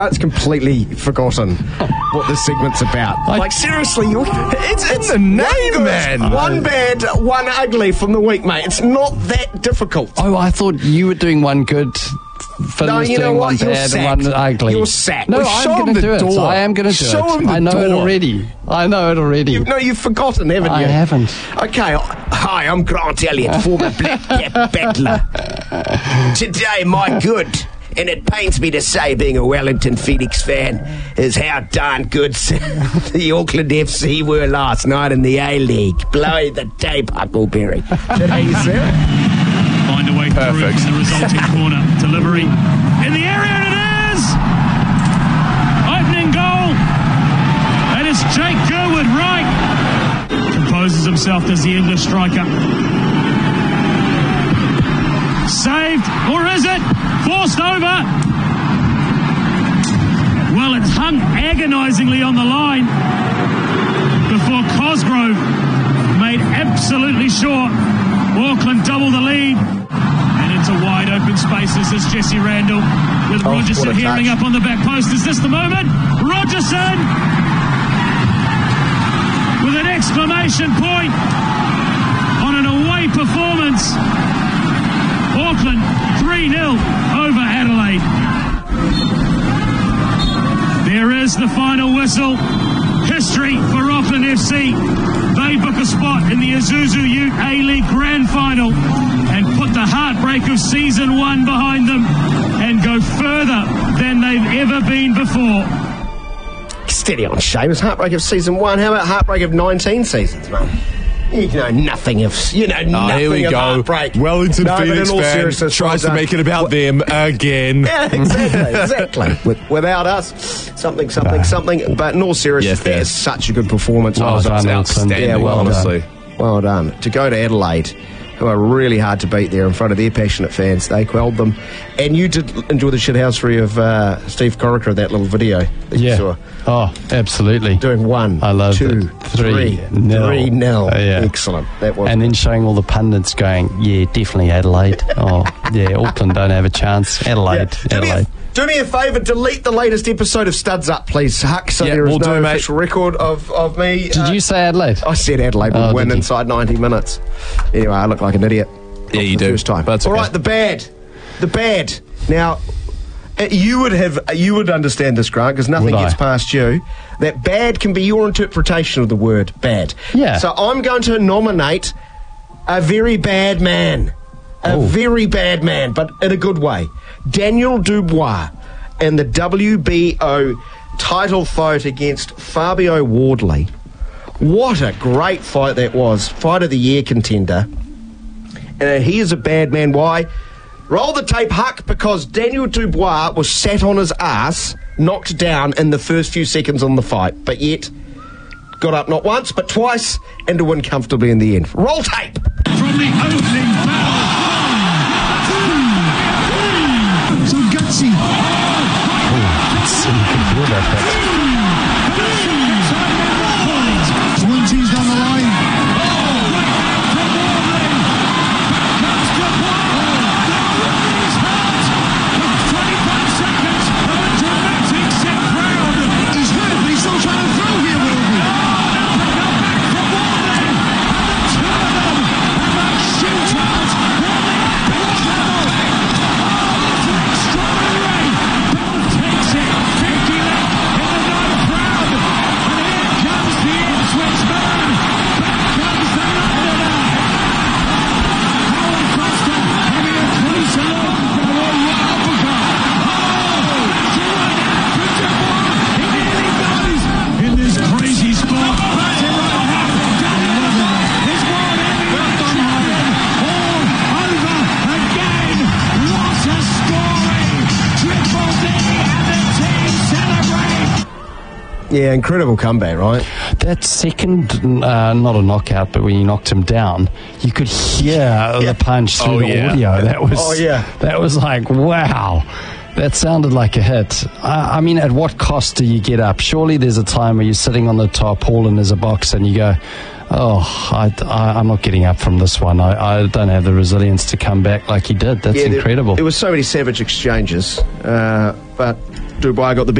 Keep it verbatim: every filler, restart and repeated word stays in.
It's completely forgotten what this segment's about. I, like, seriously, you're, it's, it's in the name, one man. One bad, one ugly from the week, mate. It's not that difficult. Oh, I thought you were doing one good. Finn No, was you know doing what? one You're bad sacked. and one ugly. You're sacked. No, Well, show I'm him going to the do it. door. I am going to do Show it. him the I know it door. already. I know it already. You, no, you've forgotten, haven't I you? haven't. Okay, hi, I'm Grant Elliott, former Black Cap battler. Today, my good, and it pains me to say, being a Wellington Phoenix fan, is how darn good the Auckland F C were last night in the A-League. Blow the tape, Huckleberry. Is that how you say it? Find a way Perfect. through the resulting corner. Delivery in the area, and it is! Opening goal. And it's Jake Gerwood, right. Composes himself as the English striker. Saved, or is it? Forced over. Well, it's hung agonisingly on the line before Cosgrove made absolutely sure Auckland double the lead. And into wide open spaces is Jesse Randall with Oh, Rogerson what a hearing touch. up on the back post. Is this the moment? Rogerson with an exclamation point on an away performance. Auckland three nil over Adelaide. There is the final whistle. History for Auckland F C. They book a spot in the Isuzu Ute A-League Grand Final and put the heartbreak of season one behind them and go further than they've ever been before. Steady on, Seamus. Heartbreak of season one. How about heartbreak of nineteen seasons, mate? You know nothing of, you know Oh, nothing here we of go. heartbreak. Wellington No, but in Phoenix all fan seriousness, tries well to make it about them again. Yeah, exactly, exactly. With, without us, something, something, Ah. something. But in all seriousness, Yes, that yes. is such a good performance. Well I was done, upset. Auckland. Outstanding, Yeah, well honestly. done. Well done. To go to Adelaide, who are really hard to beat there in front of their passionate fans, they quelled them. And you did enjoy the shithousery of uh, Steve Corica, that little video that you Yeah. saw. Oh, absolutely. Doing one, I loved two, it. three, Three nil. three nil. Uh, yeah. Excellent. That was. And then showing all the pundits going, yeah, definitely Adelaide. Oh, yeah, Auckland don't have a chance. Adelaide, Do me, a, Adelaide. do me a favour, delete the latest episode of Studs Up, please, Huck, so Yeah, there is we'll no do, mate. official record of, of me. Did you say Adelaide? I said Adelaide would Oh, win did you? inside ninety minutes. Anyway, I look like an idiot. Yeah, Not you for the do. First time. But it's All okay. right, the bad. The bad. Now, uh, you would have, uh, you would understand this, Grant, because nothing Would I? gets past you. That bad can be your interpretation of the word bad. Yeah. So I'm going to nominate a very bad man. A Oh. very bad man, but in a good way. Daniel Dubois and the W B O title fight against Fabio Wardley. What a great fight that was. Fight of the year contender. And he is a bad man. Why? Roll the tape, Huck, because Daniel Dubois was sat on his ass, knocked down in the first few seconds on the fight, but yet got up not once, but twice, and to win comfortably in the end. Roll tape! From the opening bell. So gutsy. Let's see if you can feel that, One team's down the line. He's hurt, but he's still trying to throw here, Willoughby. In this crazy spot. Yeah, incredible comeback, right? That second, uh, not a knockout, but when you knocked him down, you could hear the punch through Oh, the yeah. audio. That was, Oh, yeah. that was like, wow. That sounded like a hit. I, I mean, at what cost do you get up? Surely there's a time where you're sitting on the top, hauling as a box, and you go, Oh, I, I, I'm not getting up from this one. I, I don't have the resilience to come back like he did. That's Yeah, there- incredible. There was so many savage exchanges, uh, but Dubois got the